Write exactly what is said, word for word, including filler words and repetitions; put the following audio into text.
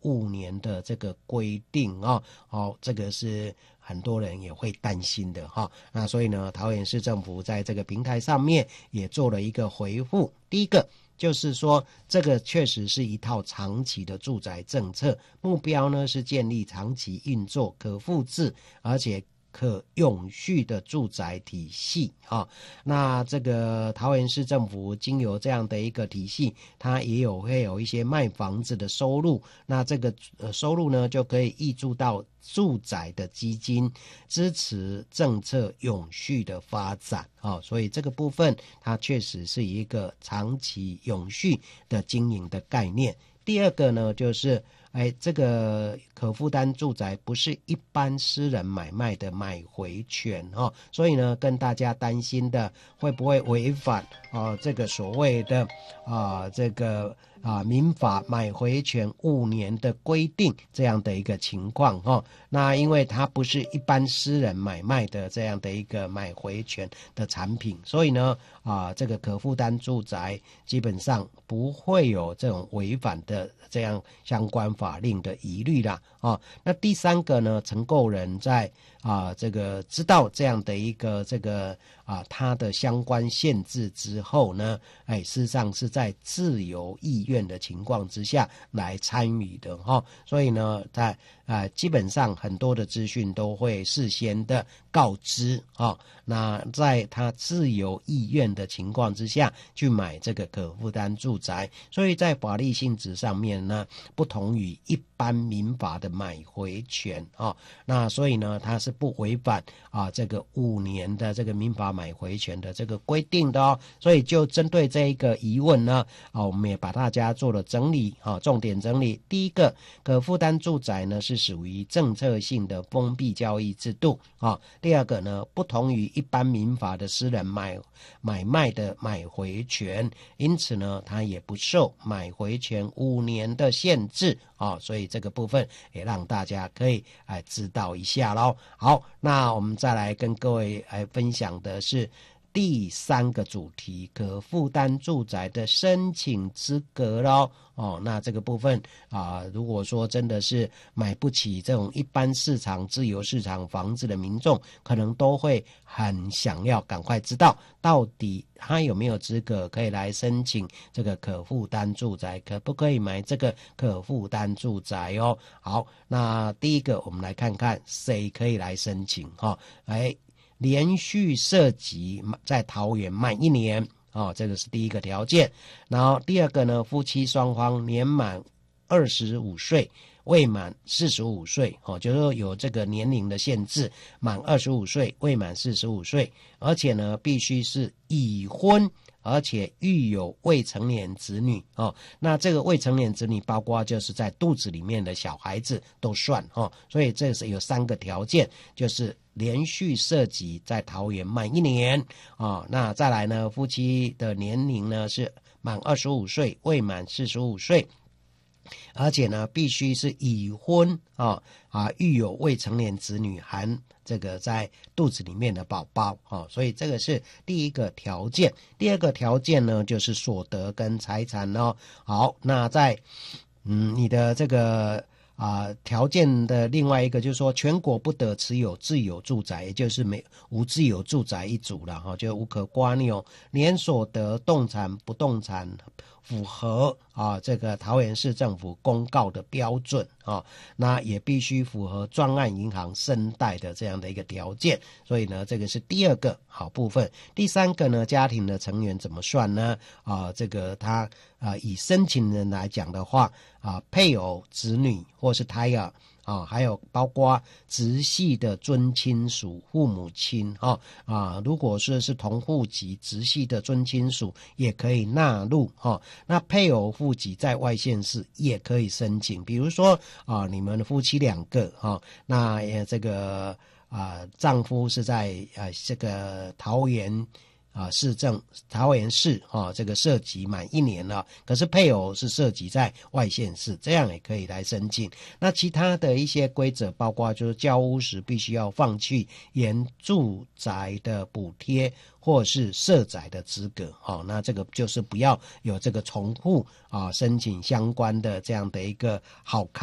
五年的这个规定啊，哦，这个是很多人也会担心的哈。那所以呢，桃园市政府在这个平台上面也做了一个回复。第一个就是说，这个确实是一套长期的住宅政策，目标呢是建立长期运作、可复制，而且可永续的住宅体系啊。那这个桃园市政府经由这样的一个体系，它也有会有一些卖房子的收入，那这个呃收入呢就可以挹注到住宅的基金，支持政策永续的发展啊。所以这个部分它确实是一个长期永续的经营的概念。第二个呢，就是哎，这个可负担住宅不是一般私人买卖的买回权哦，所以呢，跟大家担心的会不会违反啊、呃、这个所谓的啊、呃、这个啊民法买回权五年的规定这样的一个情况哦。那因为它不是一般私人买卖的这样的一个买回权的产品，所以呢啊这个可负担住宅基本上不会有这种违反的这样相关法令的疑虑啦啊。那第三个呢，承购人在啊这个知道这样的一个这个啊它的相关限制之后呢，哎事实上是在自由意愿的情况之下来参与的哈、哦。所以呢，在啊基本上很多的资讯都会事先的告知啊、哦。那在他自由意愿的情况之下去买这个可负担住宅，所以在法律性质上面呢，不同于一般民法的买回权啊、哦。那所以呢，它是不违反啊这个五年的这个民法买回权的这个规定的哦。所以就针对这一个疑问呢，啊我们也把大家做了整理啊，重点整理。第一个，可负担住宅呢是属于政策性的封闭交易制度啊。第二个呢，不同于一般民法的私人买买卖的买回权，因此呢，它也不受买回权五年的限制啊。所以这个部分也让大家可以哎知道一下咯。好，那我们再来跟各位来分享的是第三个主题，可负担住宅的申请资格咯。哦，那这个部分啊、呃，如果说真的是买不起这种一般市场自由市场房子的民众，可能都会很想要赶快知道到底他有没有资格可以来申请这个可负担住宅，可不可以买这个可负担住宅哦。好，那第一个我们来看看谁可以来申请哈、哦。哎，连续涉及在桃园满一年哦，这个是第一个条件。然后第二个呢，夫妻双方年满二十五岁，未满四十五岁哦，就是说有这个年龄的限制，满二十五岁，未满四十五岁，而且呢必须是已婚，而且育有未成年子女哦。那这个未成年子女包括就是在肚子里面的小孩子都算哦。所以这是有三个条件，就是连续涉及在桃园满一年啊、哦。那再来呢，夫妻的年龄呢是满二十五岁，未满四十五岁，而且呢必须是已婚啊啊育有未成年子女，含这个在肚子里面的宝宝啊。所以这个是第一个条件。第二个条件呢，就是所得跟财产哦。好，那在嗯你的这个啊，条件的另外一个就是说，全国不得持有自有住宅，也就是没无自有住宅一族了哈，就无可刮拗，年所得动产不动产符合啊这个桃园市政府公告的标准啊，那也必须符合专案银行申贷的这样的一个条件。所以呢，这个是第二个好部分。第三个呢，家庭的成员怎么算呢？啊，这个他啊以申请人来讲的话啊，配偶、子女或是胎儿啊，还有包括直系的尊亲属、父母亲啊啊，如果说是同户籍直系的尊亲属也可以纳入哈、啊。那配偶户籍在外县市也可以申请，比如说啊，你们夫妻两个哈、啊，那也这个啊丈夫是在啊这个桃园。啊，市政桃园市啊，这个涉及满一年了，可是配偶是涉及在外县市，这样也可以来申请。那其他的一些规则，包括就是交屋时必须要放弃原住宅的补贴或是社宅的资格，哦，那这个就是不要有这个重复啊申请相关的这样的一个好看。